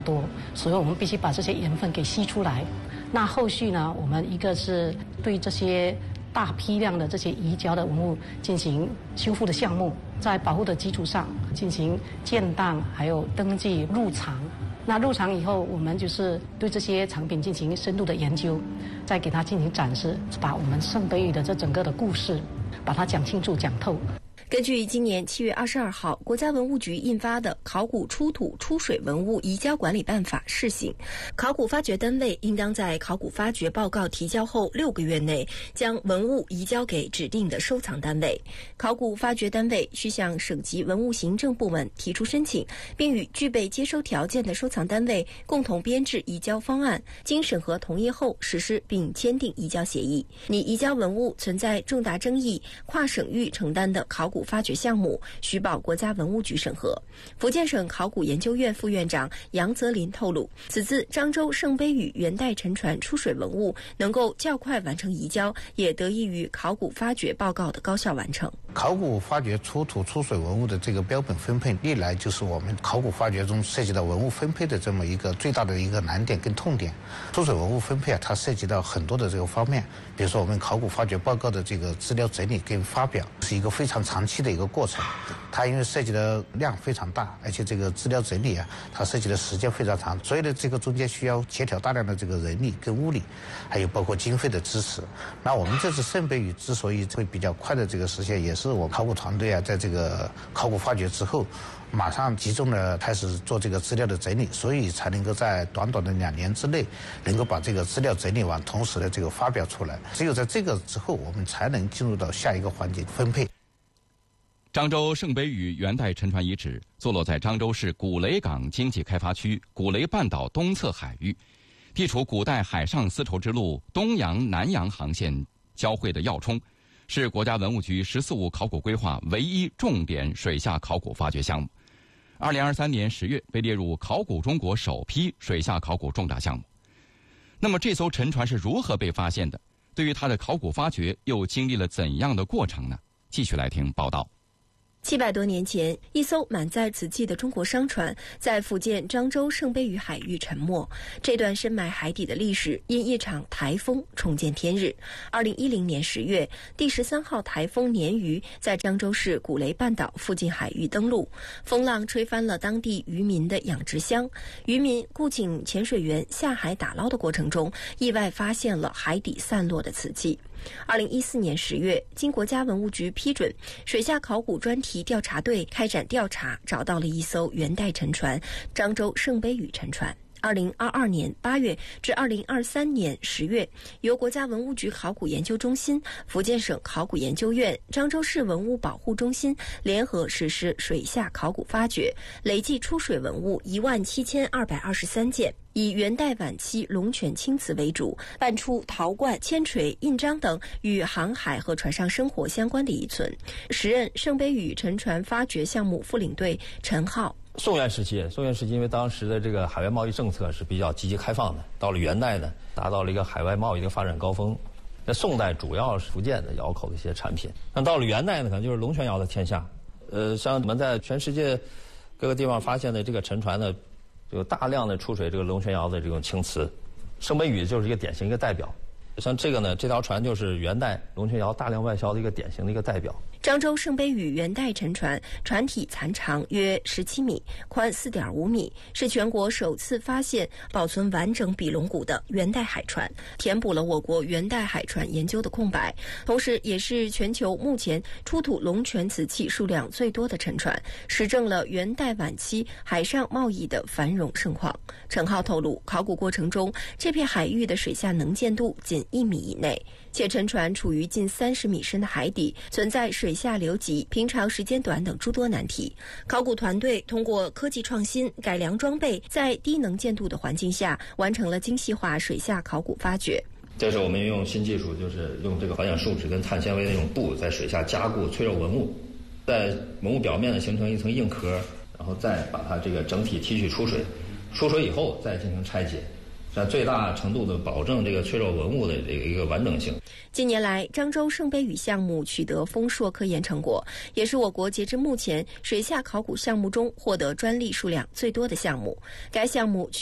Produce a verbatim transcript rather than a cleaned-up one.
多，所以我们必须把这些盐分给吸出来。那后续呢，我们一个是对这些大批量的这些移交的文物进行修复的项目，在保护的基础上进行建档，还有登记入藏。那入藏以后，我们就是对这些藏品进行深度的研究，再给它进行展示，把我们圣杯屿的这整个的故事，把它讲清楚、讲透。 根据今年七月二十二号国家文物局印发的《考古出土出水文物移交管理办法》试行，考古发掘单位应当在考古发掘报告提交后六个月内将文物移交给指定的收藏单位。考古发掘单位需向省级文物行政部门提出申请，并与具备接收条件的收藏单位共同编制移交方案，经审核同意后实施并签订移交协议。拟移交文物存在重大争议、跨省域承担的考古发掘项目需报国家文物局审核。福建省考古研究院副院长杨泽林透露，此次漳州圣杯屿元代沉船出水文物能够较快完成移交，也得益于考古发掘报告的高效完成。 考古发掘出土出水文物的这个标本分配，历来就是我们考古发掘中涉及到文物分配的这么一个最大的一个难点跟痛点。出水文物分配啊，它涉及到很多的这个方面，比如说我们考古发掘报告的这个资料整理跟发表是一个非常长期的一个过程，它因为涉及的量非常大，而且这个资料整理啊，它涉及的时间非常长，所以呢，这个中间需要协调大量的这个人力跟物力，还有包括经费的支持。那我们这次圣杯屿之所以会比较快的这个实现，也是我考古团队啊，在这个考古发掘之后，马上集中的开始做这个资料的整理，所以才能够在短短的两年之内，能够把这个资料整理完，同时的这个发表出来。只有在这个之后，我们才能进入到下一个环节分配。 漳州圣杯屿元代沉船遗址坐落在漳州市古雷港经济开发区古雷半岛东侧海域，地处古代海上丝绸之路东洋南洋航线交汇的要冲，是国家文物局“十四五”考古规划唯一重点水下考古发掘项目。二零二三年十月被列入考古中国首批水下考古重大项目。那么这艘沉船是如何被发现的？对于它的考古发掘又经历了怎样的过程呢？继续来听报道。 七百多年前，一艘满载瓷器的中国商船在福建漳州圣杯屿海域沉没。这段深埋海底的历史因一场台风重见天日。二零一零年十月，第十三号台风鲶鱼在漳州市古雷半岛附近海域登陆，风浪吹翻了当地渔民的养殖箱。渔民雇请潜水员下海打捞的过程中，意外发现了海底散落的瓷器。二零一四年十月，经国家文物局批准，水下考古专题调查队开展调查，找到了一艘元代沉船——漳州圣杯屿沉船。二零二二年八月至二零二三年十月，由国家文物局考古研究中心、福建省考古研究院、漳州市文物保护中心联合实施水下考古发掘，累计出水文物一万七千二百二十三件。以元代晚期龙泉青瓷为主，搬出陶罐、铅锤、印章等与航海和船上生活相关的遗存。时任圣杯屿沉船发掘项目副领队陈浩。 宋元时期，宋元时期因为当时的这个海外贸易政策是比较积极开放的，到了元代呢，达到了一个海外贸易的发展高峰。那宋代主要是福建的窑口的一些产品，那到了元代呢，可能就是龙泉窑的天下。呃，像我们在全世界各个地方发现的这个沉船呢，有大量的出水这个龙泉窑的这种青瓷，圣杯屿就是一个典型一个代表。像这个呢，这条船就是元代龙泉窑大量外销的一个典型的一个代表。 漳州圣杯屿元代沉船，船体残长约十七米，宽四点五米，是全国首次发现保存完整比龙骨的元代海船，填补了我国元代海船研究的空白，同时也是全球目前出土龙泉瓷器数量最多的沉船，实证了元代晚期海上贸易的繁荣盛况。陈浩透露，考古过程中，这片海域的水下能见度仅一米以内，且沉船处于近三十米深的海底，存在水下流急、平常时间短等诸多难题。考古团队通过科技创新、改良装备，在低能见度的环境下，完成了精细化水下考古发掘。 这是我们用新技术，就是用这个环氧树脂跟碳纤维的那种布，在水下加固脆弱文物，在文物表面呢形成一层硬壳，然后再把它这个整体提取出水，出水以后再进行拆解， 在最大程度的保证这个脆弱文物的这个一个完整性。 近年来，漳州圣杯屿项目取得丰硕科研成果，也是我国截至目前水下考古项目中获得专利数量最多的项目。该项目